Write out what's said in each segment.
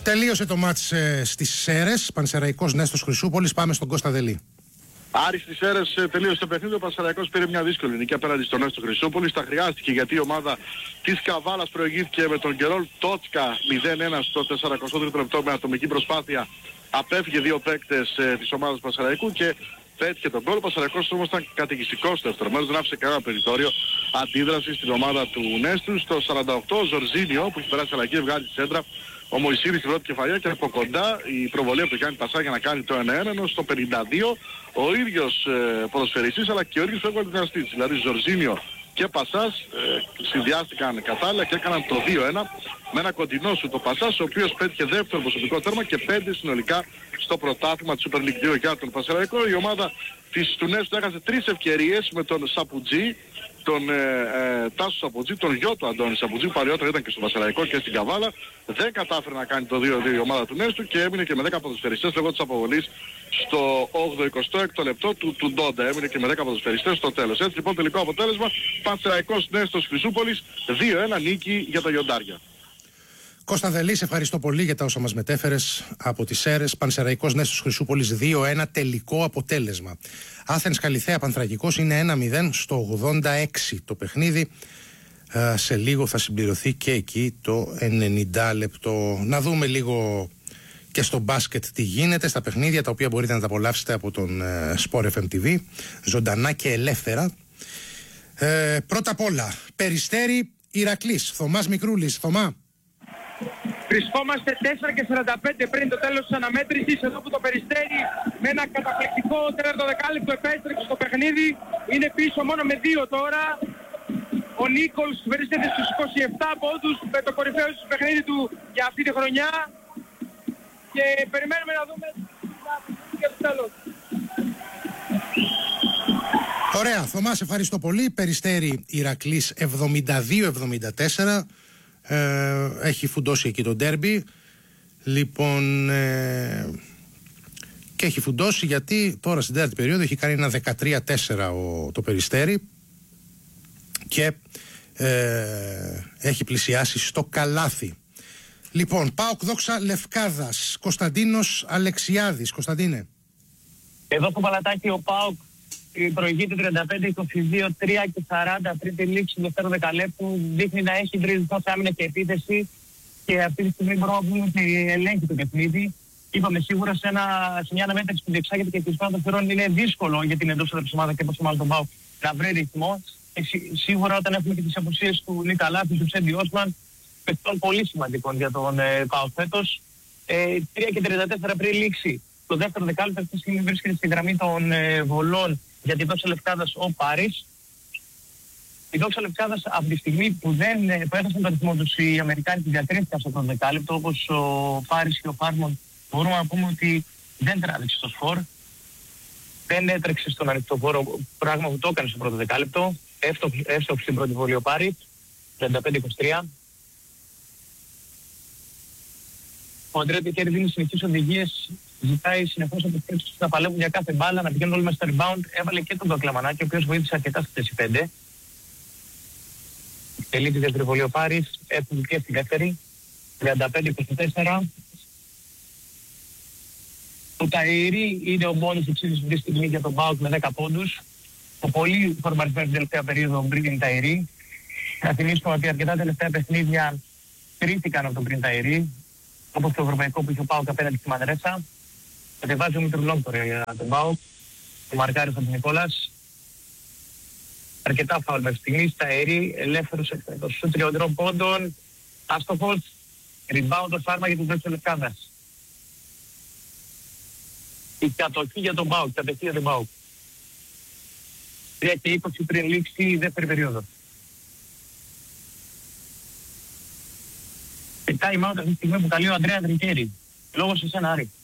Τελείωσε το μάτς στις Σέρρες, Πανσεραϊκός Νέστος Χρυσούπολης. Πάμε στον Κώστα Δελή. Άρης στις Σέρρες τελείωσε το παιχνίδι. Ο Πανσεραϊκός πήρε μια δύσκολη νίκη απέναντι στον Νέστο Χρυσούπολης. Τα χρειάστηκε γιατί η ομάδα της Καβάλας προηγήθηκε με τον Γκερόλ Τότσκα 0-1 στο 43ο λεπτό με ατομική προσπάθεια. Απέφυγε δύο παίκτες της ομάδας Πανσεραϊκού και πέτυχε τον γκολ. Ο Πανσεραϊκός όμως ήταν κατοικιστικός στο δεύτερο μέρος, δεν άφησε κανένα περιθώριο αντίδραση στην ομάδα του Νέστου. Στο 48 ο Ζορζίνιο που έχει περάσει αλλαγή βγάζει τη σέντρα. Ο Μωυσίδης στην πρώτη κεφαλιά και από κοντά η προβολή από το Γιάννη Πασά για να κάνει το 1-1, ενώ στο 52 ο ίδιος ποδοσφαιριστής αλλά και ο ίδιος ο αντιδραστής, δηλαδή Ζορζίνιο και Πασάς συνδυάστηκαν κατάλληλα και έκαναν το 2-1 με ένα κοντινό σου το Πασάς, ο οποίος πέτυχε δεύτερο προσωπικό τέρμα και 5 συνολικά στο πρωτάθλημα του Super League 2 για τον Πανσεραϊκό. Η ομάδα του Νέστου έχασε 3 ευκαιρίες με τον Σαπουτζή, τον Τάσο Σαπουτζή, τον γιο του Αντώνη Σαπουτζή, που παλιότερα ήταν και στο Πανσεραϊκό και στην Καβάλα. Δεν κατάφερε να κάνει το 2-2 η ομάδα του Νέστου και έμεινε και με 10 ποδοσφαιριστές λόγω της αποβολής στο 8ο-26ο λεπτό του Ντόντα. Έμεινε και με 10 ποδοσφαιριστές στο τέλος. Έτσι λοιπόν τελικό αποτέλεσμα, Πανσεραϊκός Νέστος Χρυσούπολης 2-1 νίκη για τα Λιοντάρια. Κώστα Δελή, σε ευχαριστώ πολύ για τα όσα μας μετέφερες από τις Σέρρες. Πανσεραϊκός Νέστος Χρυσούπολης 2-1 τελικό αποτέλεσμα. Άθενς Καλιθέα Πανθρακικός είναι 1-0 στο 86 το παιχνίδι. Σε λίγο θα συμπληρωθεί και εκεί το 90 λεπτό. Να δούμε λίγο και στο μπάσκετ τι γίνεται στα παιχνίδια, τα οποία μπορείτε να τα απολαύσετε από τον Sport FM TV ζωντανά και ελεύθερα. Πρώτα απ' όλα Περιστέρι Ηρακλής, Θωμάς Μικρούλης. Θωμά. Βρισκόμαστε 4:45 πριν το τέλος της αναμέτρησης, εδώ που το Περιστέρι με ένα καταπληκτικό τέταρτο δεκάλεπτο επέστρεψε στο παιχνίδι. Είναι πίσω μόνο με 2 τώρα. Ο Νίκολς βρίσκεται στους 27 πόντους με το κορυφαίο του παιχνίδι του για αυτή τη χρονιά. Και περιμένουμε να δούμε για το τέλος. Ωραία, Θωμά, σε ευχαριστώ πολύ. Περιστέρι Ηρακλής 72-74. Έχει φουντώσει εκεί το ντέρμπι. Λοιπόν, και έχει φουντώσει γιατί τώρα στην τέταρτη περίοδο έχει κάνει ένα 13-4 το Περιστέρι και έχει πλησιάσει στο καλάθι. Λοιπόν, ΠΑΟΚ Δόξα Λευκάδας, Κωνσταντίνος Αλεξιάδης. Κωνσταντίνε. Εδώ στο Παλατάκι ο ΠΑΟΚ προηγείται 35-22, 3:40 πριν τη λήξη του δεύτερου δεκαλέπτου. Δείχνει να έχει βρει άμυνα και επίθεση και αυτή τη στιγμή μπορούμε να πούμε ότι ελέγχει το παιχνίδι. Είπαμε σίγουρα σε μια αναμέτρηση που διεξάγεται και κλεισμένο των θυρών είναι δύσκολο για την εντός έδρας ομάδα και όπως μάλλον τον ΠΑΟΚ να βρει ρυθμό. Σίγουρα όταν έχουμε και τις απουσίες του Νίκα Λάφη, του Ψέντι Όσμαν, παιχτών πολύ σημαντικών για τον ΠΑΟΚ φέτος. 3:34 πριν λήξη το δεύτερο δεκάλεπτο αυτή τη στιγμή βρίσκεται στη γραμμή των βολών για την Δόξα Λευκάδας ο Πάρης. Η Δόξα Λευκάδας από τη στιγμή που έχασαν τον ρυθμό τους οι Αμερικάνοι που διατηρήθηκαν στο πρώτο δεκάλεπτο, όπως ο Πάρης και ο Φάρμον, μπορούμε να πούμε ότι δεν τράβηξε στο σκορ. Δεν έτρεξε στον ανοιχτό χώρο, πράγμα που το έκανε στο πρώτο δεκάλεπτο. Εύστοχη στην πρώτη βολή ο Πάρης, 35-23. Ο Αντρέα Τεκέρη δίνει συνεχείς οδηγίες, ζητάει συνεχώς από τους παίκτες να παλεύουν για κάθε μπάλα, να πηγαίνουν όλοι μέσα στο rebound. Έβαλε και τον Κακλαμανάκη, ο οποίος βοήθησε αρκετά στη θέση 5. Τελεί τη δεύτερη βολή ο Πάρης, έφυγε και στη δεύτερη, 35-24. Ο Ταΐρη είναι ο μόνος εξής αυτή τη στιγμή για τον ΠΑΟΚ με 10 πόντους. Ο πολύ φορμαρισμένος την τελευταία περίοδο Μπριν Ταΐρη. Να θυμίσουμε ότι αρκετά τελευταία παιχνίδια κρίθηκαν από τον Μπριν Ταΐρη, όπως το ευρωπαϊκό που είχε ο ΠΑΟΚ απέναντι στη Μανρέσα. Κατεβάζει ο Μητρουλόγκ τώρα για τον ΠΑΟΚ. Ο Μαρκάρης από τον Νικόλας. Αρκετά φάουλ μέχρι στιγμής. Ταΐρη, ελεύθερος εκτός σου 3 πόντων. Άστοχος. Rebound το φάρμα για την Δόξα Λευκάδας. Η κατοχή για τον ΠΑΟΚ. Κατοχή για τον ΠΑΟΚ. 3:20 πριν λήξει η δεύτερη περίοδο. Time out αυτή τη στιγμή που καλεί ο Αντρέα Τρικέρη. Λόγω σε σένα, Άρη.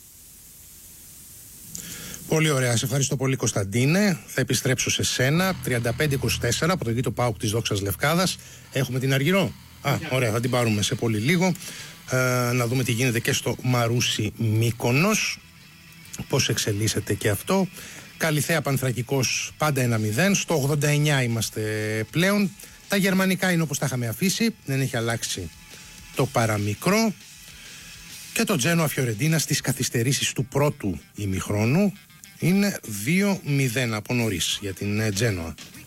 Πολύ ωραία, σε ευχαριστώ πολύ Κωνσταντίνε. Θα επιστρέψω σε σένα. 35-24 από το γη του ΠΑΟΚ της Δόξας Λευκάδας. Έχουμε την Αργυρό. Ωραία, θα την πάρουμε σε πολύ λίγο. Να δούμε τι γίνεται και στο Μαρούσι Μύκονος. Πώς εξελίσσεται και αυτό. Καλιθέα Πανθρακικός πάντα 1-0. Στο 89 είμαστε πλέον. Τα γερμανικά είναι όπως τα είχαμε αφήσει. Δεν έχει αλλάξει το παραμικρό. Και το Τζένοα Φιωρεντίνα στις καθυστερήσεις του πρώτου ημιχρόνου είναι 2-0 από νωρίς για την Τζένοα.